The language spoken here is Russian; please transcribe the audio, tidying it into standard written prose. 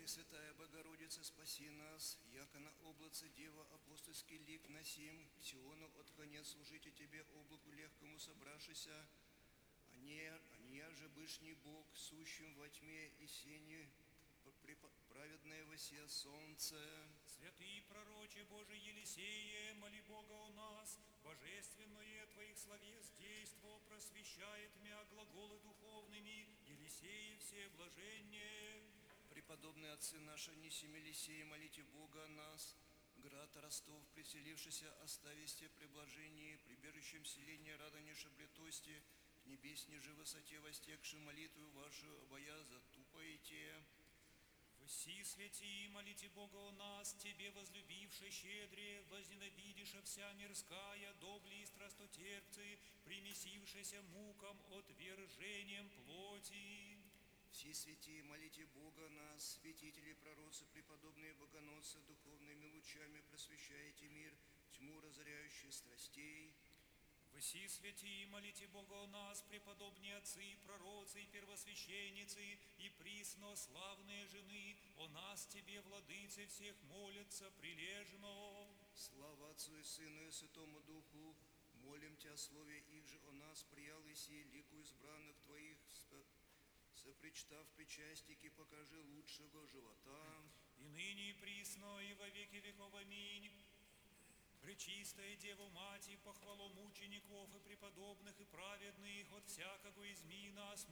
Пресвятая Богородица, спаси нас, яко на облаце Дева апостольский лик носим, к Сиону от конец служите Тебе, облаку легкому собравшися, а не же бышний Бог, сущим во тьме и сени, праведное восия солнце. Святый пророче Божий Елисее, моли Бога у нас, божественное Твоих словес действо просвещает мя глаголы духовными, Елисее все блаженнее. Преподобные отцы наши, Анисий, Мелисей, молите Бога о нас. Град Ростов, преселившийся, остависте при блажении, прибежищем селения радоне шаблетости, к небесней высоте востекши молитву вашу, обоя затупаете. Вси святи, молите Бога у нас, Тебе возлюбивши щедре, возненавидиша вся мирская, добли и страстотерпцы, примесившися мукам отвержением плоти. Все святые, молите Бога о нас, святители, пророцы, преподобные богоносцы, духовными лучами просвещаете мир, тьму разоряющих страстей. Вси святии, молите Бога о нас, преподобные отцы, пророцы и первосвященницы, и присно славные жены, о нас Тебе, владыце, всех молятся прилежно. Слава Отцу и Сыну и Святому Духу, молим Тебя, слове их же о нас, приял и сей лику избранных Твоих, сопричтав причастники, покажи лучшего живота. И ныне и присно, и во веки веков. Аминь. Пречистая Деву Мати, похвалу мучеников и преподобных и праведных от всякого измина,